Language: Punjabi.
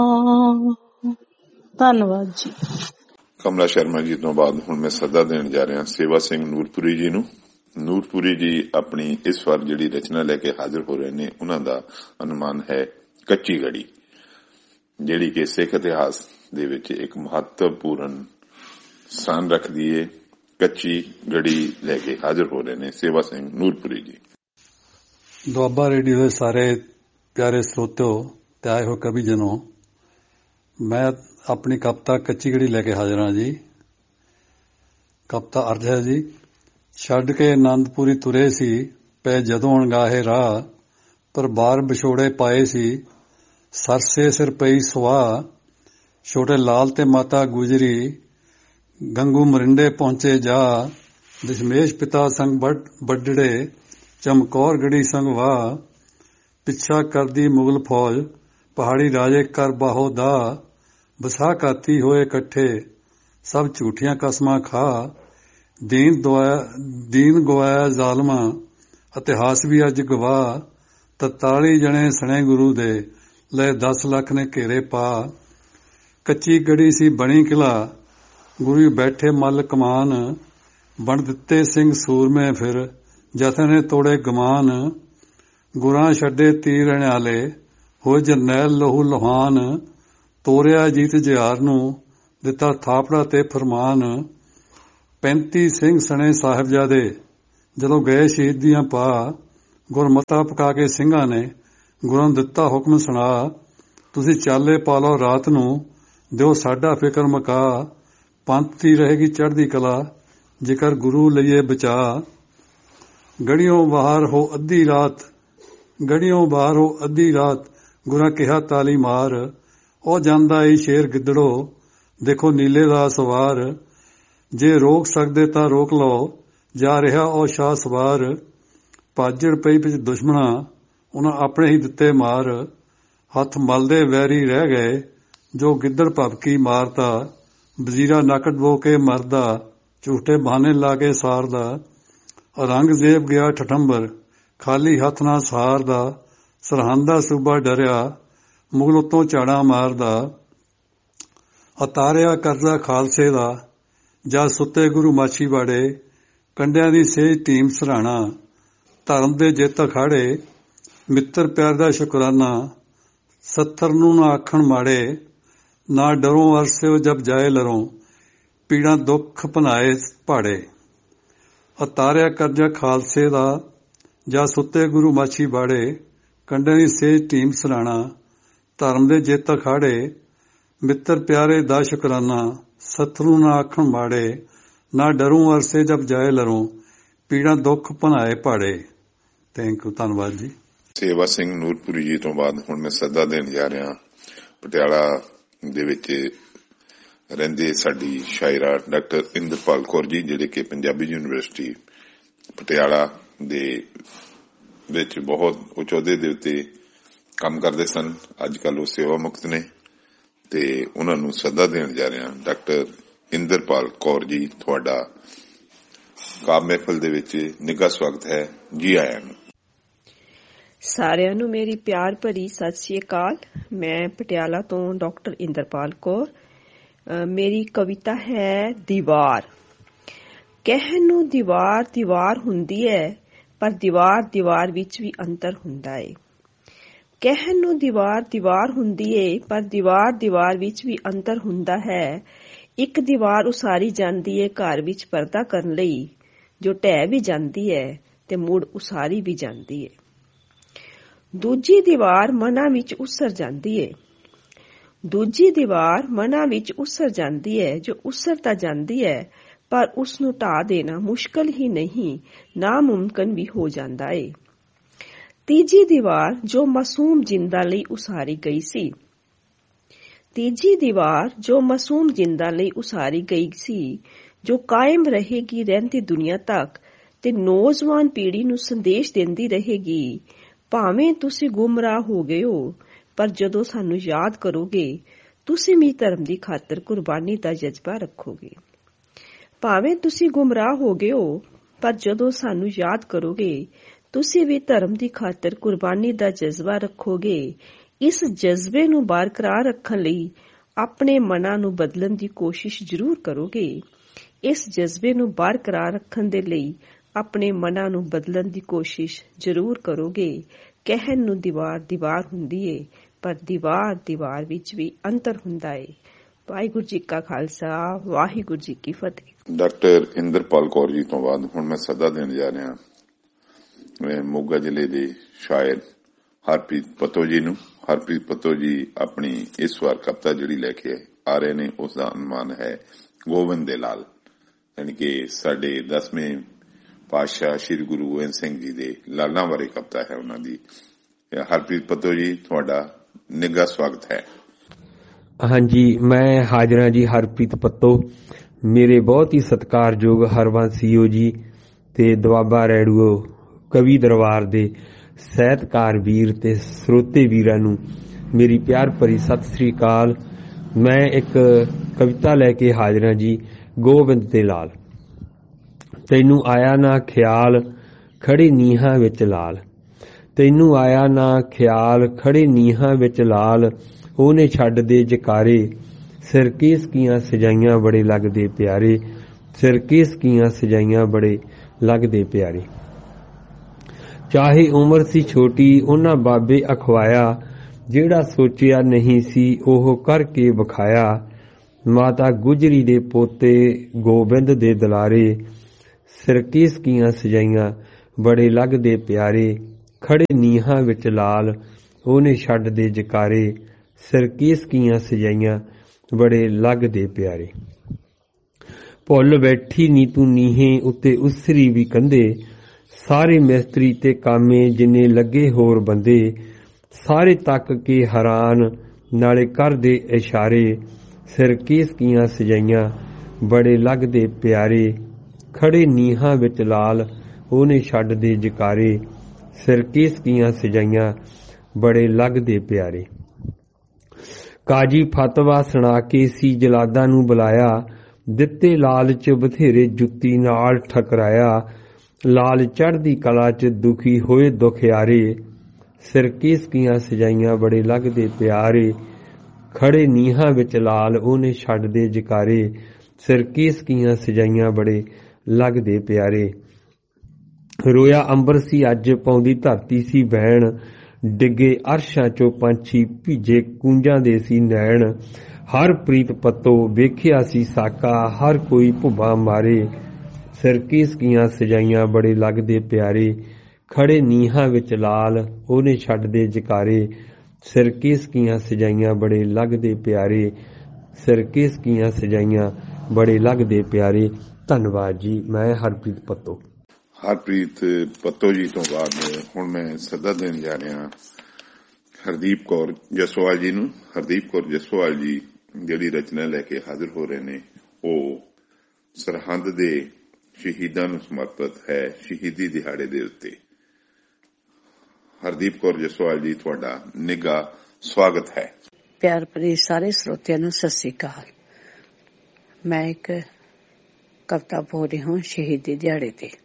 ਧੰਨਵਾਦ ਜੀ। ਕਮਲਾ ਸ਼ਰਮਾ ਜੀ ਤੋਂ ਬਾਅਦ ਹੁਣ ਮੈਂ ਸੱਦਾ ਦੇਣ ਜਾ ਰਿਹਾ ਸੇਵਾ ਸਿੰਘ ਨੂਰਪੁਰੀ ਜੀ ਨੂੰ। ਨੂਰਪੁਰੀ ਜੀ ਆਪਣੀ ਇਸ ਵਾਰ ਜਿਹੜੀ ਰਚਨਾ ਲੈ ਕੇ ਹਾਜ਼ਰ ਹੋ ਰਹੇ ਨੇ, ਉਹਨਾਂ ਦਾ ਅਨੁਮਾਨ ਹੈ ਕੱਚੀ ਗੜੀ, ਜਿਹੜੀ ਕਿ ਸਿੱਖ ਇਤਿਹਾਸ ਦੇ ਵਿੱਚ ਇੱਕ ਮਹੱਤਵਪੂਰਨ ਸਥਾਨ ਰੱਖਦੀ ਹੈ। ਕੱਚੀ ਗੜੀ ਲੈ ਕੇ ਹਾਜ਼ਰ ਹੋ ਰਹੇ ਨੇ ਸੇਵਾ ਸਿੰਘ ਨੂਰਪੁਰੀ ਜੀ। ਦੁਆਬਾ ਰੇਡੀਓ ਦੇ ਸਾਰੇ ਪਿਆਰੇ ਸਰੋਤਿਓ ਤੇ ਆਏ ਹੋ ਕਵੀ ਜਨੋ, ਮੈਂ ਆਪਣੀ ਕਵਿਤਾ ਕੱਚੀ ਗੜੀ ਲੈ ਕੇ ਹਾਜ਼ਰ ਹਾਂ ਜੀ। ਕਵਿਤਾ ਅਰਜ਼ ਹੈ ਜੀ। ਛੱਡ ਕੇ ਆਨੰਦਪੁਰੀ ਤੁਰੇ ਸੀ, ਪੈ ਜਦੋਂ ਅਣਗਾਹੇ ਰਾਹ, ਪਰ ਬਾਰ ਵਿਛੋੜੇ ਪਾਏ ਸੀ, ਸਰਸੇ ਸਿਰ ਪਈ ਸੁਆਹ। ਛੋਟੇ ਲਾਲ ਤੇ ਮਾਤਾ ਗੁਜਰੀ, ਗੰਗੂ ਮਰਿੰਡੇ ਪਹੁੰਚੇ ਜਾ, ਦਸ਼ਮੇਸ਼ ਪਿਤਾ ਸੰਗ ਵੱਡੜੇ, ਚਮਕੌਰ ਗੜੀ ਸੰਗ ਵਾਹ। ਪਿੱਛਾ ਕਰਦੀ ਮੁਗਲ ਫੌਜ, ਪਹਾੜੀ ਰਾਜੇ ਕਰ ਬਾਹੋ ਦਾ, ਬਸਾ ਕਾਤੀ ਹੋਏ ਇਕੱਠੇ, ਸਭ ਝੂਠੀਆਂ ਕਸਮਾਂ ਖਾ। ਦੀਨ ਗਵਾਇਆ ਜ਼ਾਲਮਾਂ, ਇਤਿਹਾਸ ਵੀ ਅੱਜ ਗਵਾਹ। 43 ਜਣੇ ਸਣੇ ਗੁਰੂ ਦੇ, ਲੈ 10 ਲੱਖ ਨੇ ਘੇਰੇ ਪਾ। ਕੱਚੀ ਗੜੀ ਸੀ ਬਣੀ ਕਿਲਾ, ਗੁਰੂ ਬੈਠੇ ਮੱਲ ਕਮਾਨ। ਬਣ ਦਿੱਤੇ ਸਿੰਘ ਸੂਰਮੇ ਫਿਰ, ਜਥੇ ਨੇ ਤੋੜੇ ਗਮਾਨ। ਗੁਰਾਂ ਛੱਡੇ ਤੀਰ ਅਣਿਆਲੇ, ਹੋਏ ਜਰਨੈਲ ਲਹੂ ਲੁਹਾਨ। ਤੋਰਿਆ ਜੀਤ ਜਿਹਾਰ ਨੂੰ, ਦਿੱਤਾ ਥਾਪੜਾ ਤੇ ਫਰਮਾਨ। 35 ਸਿੰਘ ਸਣੇ ਸਾਹਿਬਜ਼ਾਦੇ, ਜਦੋਂ ਗਏ ਸ਼ਹੀਦੀਆਂ ਪਾ। ਗੁਰਮਤਾ ਪਕਾ ਕੇ ਸਿੰਘਾਂ ਨੇ, ਗੁਰਾਂ ਨੂੰ ਦਿੱਤਾ ਹੁਕਮ ਸੁਣਾ। ਤੁਸੀਂ ਚਾਲੇ ਪਾ ਲਓ ਰਾਤ ਨੂੰ, ਦਿਓ ਸਾਡਾ ਫਿਕਰ ਮੁਕਾ। ਪੰਥ ਦੀ ਰਹੇਗੀ ਚੜ੍ਹਦੀ ਕਲਾ, ਜੇਕਰ ਗੁਰੂ ਲਈਏ ਬਚਾ। ਗੜੀਓਂ ਬਾਹਰ ਹੋ ਅੱਧੀ ਰਾਤ, ਗੜੀਓਂ ਬਾਹਰ ਹੋ ਅੱਧੀ ਰਾਤ, ਗੁਰਾਂ ਕਿਹਾ ਤਾਲੀ ਮਾਰ। ਉਹ ਜਾਂਦਾ ਈ ਸ਼ੇਰ ਗਿੱਦੜੋ, ਦੇਖੋ ਨੀਲੇ ਦਾ ਸਵਾਰ। ਜੇ ਰੋਕ ਸਕਦੇ ਤਾਂ ਰੋਕ ਲਓ, ਜਾ ਰਿਹਾ ਉਹ ਸ਼ਾਹ ਸਵਾਰ। ਭਾਜੜ ਪਈ ਵਿੱਚ ਦੁਸ਼ਮਣਾ, ਉਹਨਾਂ ਆਪਣੇ ਹੀ ਦਿੱਤੇ ਮਾਰ। ਹੱਥ ਮਲਦੇ ਵੈਰੀ ਰਹਿ ਗਏ, ਜੋ ਗਿੱਦੜ ਭਬਕੀ ਮਾਰਦਾ। ਵਜ਼ੀਰਾ ਨੱਕ ਡਬੋ ਕੇ ਮਰਦਾ, ਝੂਠੇ ਬਹਾਨੇ ਲਾ ਕੇ ਸਾਰਦਾ। ਔਰੰਗਜ਼ੇਬ ਗਿਆ ਠਠੰਬਰ, ਖਾਲੀ ਹੱਥ ਨਾਲ ਸਹਾਰਦਾ। ਸਰਹੰਦ ਦਾ ਸੂਬਾ ਡਰਿਆ, ਮੁਗਲ ਉੱਤੋਂ ਝਾੜਾਂ ਮਾਰਦਾ। ਉਤਾਰਿਆ ਕਰਜ਼ਾ ਖਾਲਸੇ ਦਾ, ਜਦ ਸੁੱਤੇ ਗੁਰੂ ਮਾਛੀਵਾੜੇ। ਕੰਡਿਆਂ ਦੀ ਸੇਜ ਟੀਮ ਸਰਾਣਾ, ਧਰਮ ਦੇ ਜਿੱਤ ਅਖਾੜੇ। ਮਿੱਤਰ ਪਿਆਰ ਦਾ ਸ਼ੁਕਰਾਨਾ, ਸੱਥਰ ਨੂੰ ਨਾ ਆਖਣ ਮਾੜੇ। ਨਾ ਡਰੋਂ ਅਰਸਿਓ ਜਬ ਜਾਏ ਲਰੋਂ, ਪੀੜਾਂ ਦੁੱਖ ਭਨਾਏ ਭਾੜੇ। ਉਤਾਰਿਆ ਕਰਜ਼ਾ ਖਾਲਸੇ ਦਾ, ਜਦ ਸੁੱਤੇ ਗੁਰੂ ਮਾਛੀਵਾੜੇ। ਕੰਡਿਆਂ ਦੀ ਸੇਜ ਟੀਮ ਸਰਾਣਾ, ਧਰਮ ਦੇ ਜਿੱਤ ਅਖਾੜੇ। ਮਿੱਤਰ ਪਿਆਰੇ ਦਾ ਸ਼ੁਕਰਾਨਾ, ਸੱਥਰੂ ਨਾ ਆਖਣ ਮਾੜੇ। ਨਾ ਡਰੂ ਅਰਸੇ ਜਬ ਜਾਏ ਲਰੋਂ, ਪੀੜਾਂ ਦੁੱਖ ਭਨਾਏ ਭਾੜੇ। ਥੈਂਕ ਯੂ, ਧੰਨਵਾਦ ਜੀ। ਸੇਵਾ ਸਿੰਘ ਨੂਰਪੁਰੀ ਜੀ ਤੋਂ ਬਾਅਦ ਹੁਣ ਮੈਂ ਸੱਦਾ ਦੇਣ ਜਾ ਰਿਹਾ ਪਟਿਆਲਾ ਦੇ ਵਿੱਚ ਰਹਿੰਦੇ ਸਾਡੀ ਸ਼ਾਇਰਾ ਡਾਕਟਰ ਇੰਦਰਪਾਲ ਕੌਰ ਜੀ, ਜਿਹੜੇ ਕਿ ਪੰਜਾਬੀ ਯੂਨੀਵਰਸਿਟੀ ਪਟਿਆਲਾ ਦੇ ਵਿੱਚ ਬਹੁਤ ਉੱਚ ਅਹੁਦੇ ਦੇ ਉੱਤੇ ਕੰਮ ਕਰਦੇ ਸਨ। ਅੱਜ ਕੱਲ੍ਹ ਉਹ ਸੇਵਾ ਮੁਕਤ ਨੇ ਤੇ ਉਹਨਾਂ ਨੂੰ ਸੱਦਾ ਦੇਣ ਜਾ ਰਿਹਾ। ਡਾਕਟਰ ਇੰਦਰਪਾਲ ਕੌਰ ਜੀ, ਤੁਹਾਡਾ ਕਾਵਿ ਮਹਿਫਲ ਦੇ ਵਿੱਚ ਨਿੱਘਾ ਸਵਾਗਤ ਹੈ। ਜੀ ਆਇਆਂ ਨੂੰ। ਸਾਰਿਆਂ ਨੂੰ ਮੇਰੀ ਪਿਆਰ ਭਰੀ ਸਤਿ ਸ੍ਰੀ ਅਕਾਲ। ਮੈਂ ਪਟਿਆਲਾ ਤੋਂ ਡਾਕਟਰ ਇੰਦਰਪਾਲ ਕੌਰ। ਮੇਰੀ ਕਵਿਤਾ ਹੈ ਦੀਵਾਰ। ਕਹਿਣ ਨੂੰ ਦੀਵਾਰ ਦੀਵਾਰ ਹੁੰਦੀ ਹੈ, ਪਰ ਦੀਵਾਰ ਦੀਵਾਰ ਵਿੱਚ ਵੀ ਅੰਤਰ ਹੁੰਦਾ ਏ। ਕਹਿਣ ਨੂੰ ਦੀਵਾਰ ਦੀਵਾਰ ਹੁੰਦੀ ਏ, ਪਰ ਦੀਵਾਰ ਦੀਵਾਰ ਵਿੱਚ ਵੀ ਅੰਤਰ ਹੁੰਦਾ ਹੈ। ਇੱਕ ਦੀਵਾਰ ਉਸਾਰੀ ਜਾਂਦੀ ਏ ਘਰ ਵਿੱਚ ਪਰਦਾ ਕਰਨ ਲਈ, ਜੋ ਢਹਿ ਵੀ ਜਾਂਦੀ ਹੈ ਤੇ ਮੁੜ ਉਸਾਰੀ ਵੀ ਜਾਂਦੀ ਏ। ਦੂਜੀ ਦੀਵਾਰ ਮਨਾਂ ਵਿੱਚ ਉਸਰ ਜਾਂਦੀ ਏ। ਦੂਜੀ ਦੀਵਾਰ ਮਨਾਂ ਵਿੱਚ ਉਸਰ ਜਾਂਦੀ ਹੈ, ਜੋ ਉਸਰ ਤਾਂ ਜਾਂਦੀ ਹੈ, ਪਰ ਉਸ ਨੂੰ ਢਾਹ ਦੇਣਾ ਮੁਸ਼ਕਲ ਹੀ ਨਹੀਂ, ਨਾਮੁਮਕਿਨ ਵੀ ਹੋ ਜਾਂਦਾ ਏ। ਤੀਜੀ ਦੀਵਾਰ ਜੋ ਮਾਸੂਮ ਜਿੰਦਾਂ ਲਈ ਉਸਾਰੀ ਗਈ ਸੀ। ਤੀਜੀ ਦੀਵਾਰ ਜੋ ਮਾਸੂਮ ਜਿੰਦਾਂ ਲਈ ਉਸਾਰੀ ਗਈ ਸੀ, ਜੋ ਕਾਇਮ ਰਹੇਗੀ ਰਹਿੰਦੀ ਦੁਨੀਆ ਤੱਕ ਤੇ ਨੌਜਵਾਨ ਪੀੜ੍ਹੀ ਨੂੰ ਸੰਦੇਸ਼ ਦਿੰਦੀ ਰਹੇਗੀ। ਭਾਵੇਂ ਤੁਸੀਂ ਗੁੰਮਰਾਹ ਹੋ ਗਏ ਹੋ, ਪਰ ਜਦੋਂ ਸਾਨੂੰ ਯਾਦ ਕਰੋਗੇ, ਤੁਸੀਂ ਵੀ ਧਰਮ ਦੀ ਖਾਤਰ ਕੁਰਬਾਨੀ ਦਾ ਜਜ਼ਬਾ ਰੱਖੋਗੇ। ਭਾਵੇਂ ਤੁਸੀਂ ਗੁੰਮਰਾਹ ਹੋ ਗਏ ਹੋ, ਪਰ ਜਦੋਂ ਸਾਨੂੰ ਯਾਦ ਕਰੋਗੇ, ਤੁਸੀਂ ਵੀ ਧਰਮ ਦੀ ਖਾਤਰ ਕੁਰਬਾਨੀ ਦਾ ਜਜ਼ਬਾ ਰੱਖੋਗੇ। ਇਸ ਜਜ਼ਬੇ ਨੂੰ ਬਰਕਰਾਰ ਰੱਖਣ ਲਈ ਆਪਣੇ ਮਨਾਂ ਨੂੰ ਬਦਲਣ ਦੀ ਕੋਸ਼ਿਸ਼ ਜ਼ਰੂਰ ਕਰੋਗੇ। ਇਸ ਜਜ਼ਬੇ ਨੂੰ ਬਰਕਰਾਰ ਰੱਖਣ ਦੇ ਲਈ ਆਪਣੇ ਮਨਾਂ ਨੂੰ ਬਦਲਣ ਦੀ ਕੋਸ਼ਿਸ਼ ਜ਼ਰੂਰ ਕਰੋਗੇ। ਕਹਿਣ ਨੂੰ ਦੀਵਾਰ ਦੀਵਾਰ ਹੁੰਦੀ ਏ, ਪਰ ਦੀਵਾਰ ਵਿੱਚ ਵੀ ਅੰਤਰ ਹੁੰਦਾ ਏ। ਵਾਹਿਗੁਰੂ ਜੀ ਕਾ ਖਾਲਸਾ, ਵਾਹਿਗੁਰੂ ਜੀ ਕੀ ਫਤਿਹ। ਡਾਕਟਰ ਇੰਦਰਪਾਲ ਕੌਰ ਜੀ ਤੋਂ ਬਾਅਦ ਹੁਣ ਮੈਂ ਸੱਦਾ ਦੇਣ ਜਾ ਰਿਹਾ ਮੋਗਾ ਜ਼ਿਲ੍ਹੇ ਦੇ ਸ਼ਾਇਰ ਹਰਪ੍ਰੀਤ ਪੱਤੋ ਜੀ ਨੂੰ। ਹਰਪ੍ਰੀਤ ਪੱਤੋ ਜੀ ਆਪਣੀ ਇਸ ਵਾਰ ਕਵਿਤਾ ਜਿਹੜੀ ਲੈ ਕੇ ਆ ਰਹੇ ਨੇ ਉਸ ਦਾ ਅਨੁਮਾਨ ਹੈ ਗੋਬਿੰਦ ਦੇ ਲਾਲ, ਯਾਨੀ ਕਿ ਸਾਡੇ 10ਵੇਂ ਪਾਤਸ਼ਾਹ ਸ੍ਰੀ ਗੁਰੂ ਗੋਬਿੰਦ ਸਿੰਘ ਜੀ ਦੇ ਲਾਲਾਂ ਬਾਰੇ ਕਵਿਤਾ ਹੈ ਉਹਨਾਂ ਦੀ। ਹਰਪ੍ਰੀਤ ਪੱਤੋ ਜੀ, ਤੁਹਾਡਾ ਨਿੱਘਾ ਸਵਾਗਤ ਹੈ। ਹਾਂਜੀ, ਮੈਂ ਹਾਜ਼ਰ ਹਾਂ ਜੀ। ਹਰਪ੍ਰੀਤ ਪੱਤੋ ਮੇਰੇ ਬਹੁਤ ਹੀ ਸਤਿਕਾਰਯੋਗ ਹਰਵੰਸ ਸੀਓ ਜੀ ਤੇ ਦੁਆਬਾ ਰੇਡੀਓ ਕਵੀ ਦਰਬਾਰ ਦੇ ਸਾਹਿਤਕਾਰ ਵੀਰ ਤੇ ਸਰੋਤੇ ਵੀਰਾਂ ਨੂੰ ਮੇਰੀ ਪਿਆਰ ਭਰੀ ਸਤਿ ਸ੍ਰੀ ਅਕਾਲ। ਮੈਂ ਇੱਕ ਕਵਿਤਾ ਲੈ ਕੇ ਹਾਜ਼ਰ ਹਾਂ ਜੀ। ਗੋਬਿੰਦ ਦੇ ਲਾਲ। ਤੈਨੂੰ ਆਇਆ ਨਾ ਖਿਆਲ ਖੜੇ ਨੀਹਾਂ ਵਿੱਚ ਲਾਲ, ਤੈਨੂੰ ਆਇਆ ਨਾ ਖਿਆਲ ਖੜੇ ਨੀਹਾਂ ਵਿੱਚ ਲਾਲ, ਉਹਨੇ ਛੱਡ ਦੇ ਜਕਾਰੇ ਸਿਰ ਕੇਸ ਕੀਆਂ ਸਜਾਈਆਂ ਬੜੇ ਲੱਗਦੇ ਪਿਆਰੇ, ਸਿਰ ਕੇਸ ਕੀਆਂ ਸਜਾਈਆਂ ਬੜੇ ਲੱਗਦੇ ਪਿਆਰੇ। ਚਾਹੇ ਉਮਰ ਸੀ ਛੋਟੀ ਉਹਨਾਂ ਬਾਬੇ ਅਖਵਾਇਆ, ਜਿਹੜਾ ਸੋਚਿਆ ਨਹੀਂ ਸੀ ਉਹ ਕਰਕੇ ਵਿਖਾਇਆ। ਮਾਤਾ ਗੁਜਰੀ ਦੇ ਪੋਤੇ ਗੋਬਿੰਦ ਦੇ ਦੁਲਾਰੇ, ਸਿਰ ਕੇਸ ਕੀਆਂ ਸਜਾਈਆਂ ਬੜੇ ਲੱਗਦੇ ਪਿਆਰੇ। ਖੜੇ ਨੀਹਾਂ ਵਿੱਚ ਲਾਲ ਉਹਨੇ ਛੱਡ ਦੇ ਜਕਾਰੇ, ਸਿਰ ਕੇਸ ਕੀਆਂ ਸਜਾਈਆਂ ਬੜੇ ਲੱਗਦੇ ਪਿਆਰੇ। ਭੁੱਲ ਬੈਠੀ ਨੀ ਤੂੰ ਨੀਹੇ ਉੱਤੇ ਉਸਰੀ ਵੀ ਕੰਧੇ, ਸਾਰੇ ਮਿਸਤਰੀ ਤੇ ਕਾਮੇ ਜਿੰਨੇ ਲੱਗੇ ਹੋਰ ਬੰਦੇ, ਸਾਰੇ ਤੱਕ ਕੇ ਹੈਰਾਨ ਨਾਲੇ ਕਰਦੇ ਇਸ਼ਾਰੇ, ਸਿਰ ਕੇਸ ਕੀਆਂ ਸਜਾਈਆਂ ਬੜੇ ਲੱਗਦੇ ਪਿਆਰੇ। ਖੜੇ ਨੀਹਾਂ ਵਿੱਚ ਲਾਲ ਉਹਨੇ ਛੱਡ ਦੇ ਜਕਾਰੇ, ਸਿਰ ਕੇਸ ਕੀਆਂ ਸਜਾਈਆਂ ਬੜੇ ਲੱਗਦੇ ਪਿਆਰੇ। ਕਾਜੀ ਫਤਵਾ ਸੁਣਾ ਕੇ ਸੀ ਜਲਾਦਾਂ ਨੂੰ ਬੁਲਾਇਆ, ਦਿੱਤੇ ਲਾਲਚ ਬਥੇਰੇ ਜੁੱਤੀ ਨਾਲ ਠਕਰਾਇਆ। ਲਾਲ ਚੜ੍ਹਦੀ ਕਲਾ ਚ ਦੁਖੀ ਹੋਏ ਦੁਖਿਆਰੇ, ਸਿਰ ਕੇਸ ਕੀਆਂ ਸਜਾਈਆਂ ਬੜੇ ਲੱਗਦੇ ਪਿਆਰੇ। ਖੜੇ ਨੀਹਾਂ ਵਿੱਚ ਲਾਲ ਉਹਨੇ ਛੱਡ ਦੇ ਜਕਾਰੇ, ਸਿਰ ਕੇਸ ਕੀਆਂ ਸਜਾਈਆਂ ਬੜੇ ਲੱਗਦੇ ਪਿਆਰੇ। ਰੋਇਆ ਅੰਬਰ ਸੀ ਅੱਜ ਪਾਉਂਦੀ ਧਰਤੀ ਸੀ ਬੈਣ, ਡਿੱਗੇ ਅਰਸ਼ਾਂ ਚੋਂ ਪੰਛੀ ਭੀਜੇ ਕੂੰਜਾਂ ਦੇ ਸੀ ਨੈਣ। ਹਰ ਪ੍ਰੀਤ ਪੱਤੋ ਵੇਖਿਆ ਸੀ ਸਾਕਾ ਹਰ ਕੋਈ ਭੁੱਬਾ ਮਾਰੇ, ਸਿਰ ਕੇਸ ਕੀਆਂ ਸਜਾਈਆਂ ਬੜੇ ਲੱਗਦੇ ਪਿਆਰੇ। ਖੜੇ ਨੀਹਾਂ ਵਿੱਚ ਲਾਲ ਉਹਨੇ ਛੱਡ ਦੇ ਜਕਾਰੇ, ਸਿਰ ਕੇਸ ਕੀਆਂ ਸਜਾਈਆਂ ਬੜੇ ਲੱਗਦੇ ਪਿਆਰੇ, ਸਿਰ ਕੇਸ ਕੀਆਂ ਸਜਾਈਆਂ ਬੜੇ ਲੱਗਦੇ ਪਿਆਰੇ। ਧੰਨਵਾਦ ਜੀ। ਮੈਂ ਹਰਪ੍ਰੀਤ ਪੱਤੋ। ਹਰਪ੍ਰੀਤ ਪੱਤੋ ਜੀ ਤੋਂ ਬਾਅਦ ਹੁਣ ਮੈਂ ਸੱਦਾ ਦੇਣ ਜਾ ਰਿਹਾ ਹਰਦੀਪ ਕੌਰ ਜਸਵਾਲ ਜੀ ਨੂੰ। ਹਰਦੀਪ ਕੌਰ ਜਸਵਾਲ ਜੀ ਜਿਹੜੀ ਰਚਨਾ ਲੈ ਕੇ ਹਾਜ਼ਰ ਹੋ ਰਹੇ ਨੇ ਉਹ ਸਰਹੰਦ ਦੇ ਸ਼ਹੀਦਾਂ ਨੂੰ ਸਮਰਪਿਤ ਹੈ, ਸ਼ਹੀਦੀ ਦਿਹਾੜੇ ਦੇ ਉੱਤੇ। ਹਰਦੀਪ ਕੌਰ ਜਸਵਾਲ ਜੀ, ਤੁਹਾਡਾ ਨਿੱਘਾ ਸਵਾਗਤ ਹੈ। ਪਿਆਰ ਭਰੀ ਸਾਰੇ ਸਰੋਤਿਆਂ ਨੂੰ ਸਤਿ ਸ੍ਰੀ ਅਕਾਲ। ਮੈਂ ਇੱਕ ਕਵਿਤਾ ਬੋਲ ਰਹੀ ਹੂੰ ਸ਼ਹੀਦੀ ਦਿਹਾੜੇ ਤੇ।